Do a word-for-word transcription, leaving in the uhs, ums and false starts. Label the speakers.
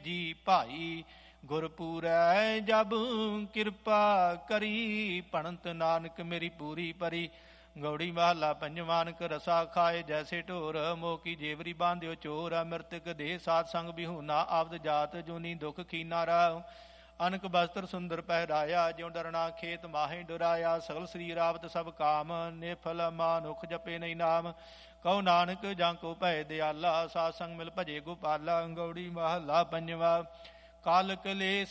Speaker 1: ਭੇਜੀ ਭਾਈ। ਗੁਰਪੂਰੈ ਜਬ ਕਿਰਪਾ ਕਰੀ, ਭਣਤ ਨਾਨਕ ਮੇਰੀ ਪੂਰੀ ਪਰੀ। ਗੌੜੀ ਮਹੱਲਾ ਪੰਜਵਾਂ। ਨਾਨਕ ਰਸਾ ਖਾਏ ਜੈਸੇ ਢੋਰ, ਮੋਹ ਕੀ ਜੇਵਰੀ ਬਾਂਧਿਓ ਚੋਰ। ਮ੍ਰਿਤਕ ਦੇਹ ਸਾਧ ਸੰਗ ਬਿਹੂਨਾ, ਆਵਦ ਜਾਤ ਜੂਨੀ ਦੁਖ ਖੀਨਾ ਰਾਉ। ਅਨਕ ਬਸਤਰ ਸੁੰਦਰ ਪਹਿਰਾਇਆ, ਜਿਉ ਡਰਣਾ ਖੇਤ ਮਾਹੇ ਡੁਰਾਇਆ। ਸਗਲ ਸਰੀਰ ਆਵਤ ਸਭ ਕਾਮ, ਨਿਫਲ ਮਾਨੁਖ ਜਪੇ ਨਹੀਂ ਨਾਮ। ਕਹੋ ਨਾਨਕ ਜਾਂ ਕੋ ਭੈ ਦਿਆਲਾ, ਸਾਧ ਸੰਗ ਮਿਲ ਭਜੇ ਗੋਪਾਲਾ। ਗੌੜੀ ਮਹੱਲਾ ਪੰਜਵਾ। ਕਾਲ ਕਲੇਸ਼